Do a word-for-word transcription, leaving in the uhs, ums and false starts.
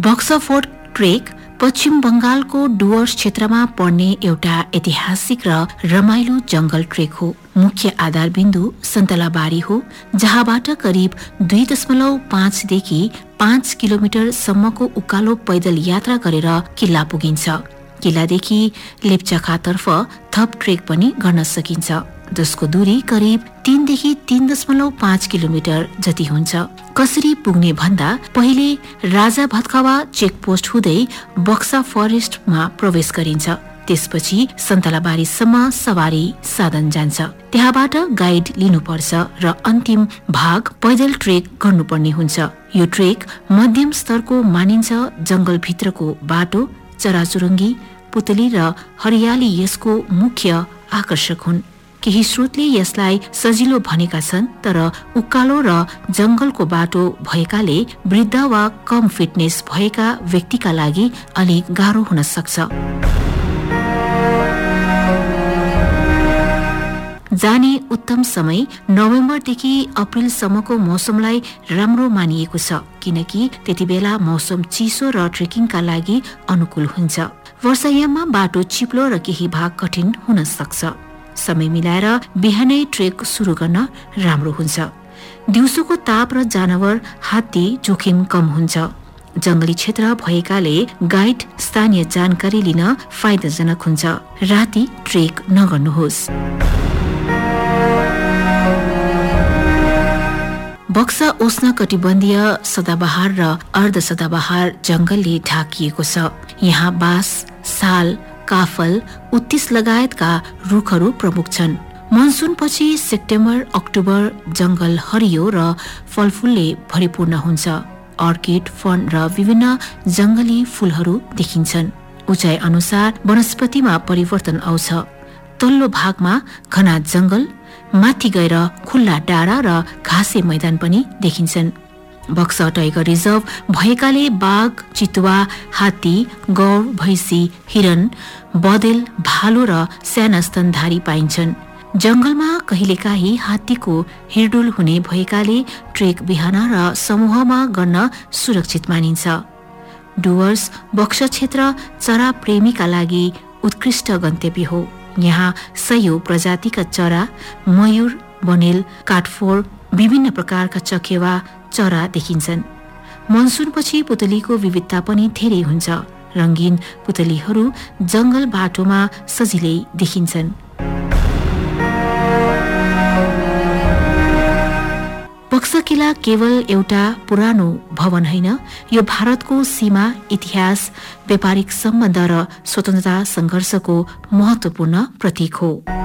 बक्साफोर्ड trek पश्चिम बंगालको डुवर्स क्षेत्रमा पर्ने एउटा ऐतिहासिक र रमाइलो जंगल ट्रेक हो। मुख्य आधारबिन्दु सन्तलाबारी हो, जहाँबाट करिब दुई दशमलव पाँचदेखि पाँच किलोमिटर सम्मको उकालो पैदल यात्रा गरेर किल्ला पुगिन्छ। किल्लादेखि लेप्चाखातर्फ थप ट्रेक पनि गर्न सकिन्छ, जसको दूरी करिब तीनदेखि तीन दशमलव पाँच किलोमिटर जति हुन्छ। कसरी पुग्ने भन्दा पहिले राजा भत्कावा चेकपोस्ट हुँदै बक्सा फरेस्टमा प्रवेश गरिन्छ। त्यसपछि सन्तलाबारीसम्म सवारी साधन जान्छ। त्यहाँबाट गाइड लिनुपर्छ र अन्तिम भाग पैदल ट्रेक गर्नुपर्ने हुन्छ। यो ट्रेक मध्यम स्तरको मानिन्छ। जंगलभित्रको बाटो, चराचुरुङ्गी, पुतली र हरियाली यसको मुख्य आकर्षक हुन्। केही स्रोतले यसलाई सजिलो भनेका छन्, तर उकालो र जंगलको बाटो भएकाले वृद्ध वा कम फिटनेस भएका व्यक्तिका लागि अलिक गाह्रो हुन सक्छ। जाने उत्तम समय नोभेम्बरदेखि अप्रिलसम्मको मौसमलाई राम्रो मानिएको छ, किनकि त्यतिबेला मौसम चिसो र ट्रेकिङका लागि अनुकूल हुन्छ। वर्षायाममा बाटो चिप्लो र केही भाग कठिन हुन सक्छ। समय मिलाएर बिहानै ट्रेक सुरु गर्न राम्रो हुन्छ। दिउँसोको ताप र जानवर हात्ती जोखिम कम हुन्छ। जंगली क्षेत्र भएकाले गाइड स्थानीय जानकारी लिन फाइदाजनक हुन्छ। राति ट्रेक नगर्नुहोस्। बक्सा उष्ण कटिबन्धीय सदाबहार र अर्ध सदाबहार जंगलले ढाकिएको छ। यहाँ बाँस, साल, काफल, उत्तिस लगायतका रुखहरू प्रमुख छन्। मनसुनपछि सेप्टेम्बर अक्टोबर जंगल हरियो र फलफूलले भरिपूर्ण हुन्छ। अर्किड, फर्न र विभिन्न जंगली फूलहरू देखिन्छन्। उचाइ अनुसार वनस्पतिमा परिवर्तन आउँछ। तल्लो भागमा घना जंगल, माथि गएर खुल्ला डाँडा र घाँसे मैदान पनि देखिन्छन्। बक्सा टाइगर रिजर्भ भएकाले बाघ, चितुवा, हात्ती, गौर, भैँसी, हिरण, बदेल, भालु र साना स्तनधारी पाइन्छन्। जंगलमा कहिलेकाहीँ हात्तीको हिँडडुल हुने भएकाले ट्रेक बिहान र समूहमा गर्न सुरक्षित मानिन्छ। डुवर्स बक्सा क्षेत्र चरा प्रेमीका लागि उत्कृष्ट गन्तव्य हो। यहाँ सयौं प्रजातिका चरा, मयूर, बनेल, काठफोर, विभिन्न प्रकारका चकेवा चरा देखिन्छन्। मनसुनपछि पुतलीको विविधता पनि धेरै हुन्छ। रंगीन पुतलीहरू जंगल बाटोमा सजिलै देखिन्छन्। बक्सा किल्ला केवल एउटा पुरानो भवन होइन, यो भारतको सीमा, इतिहास, व्यापारिक सम्बन्ध र स्वतन्त्रता संघर्षको महत्वपूर्ण प्रतीक हो।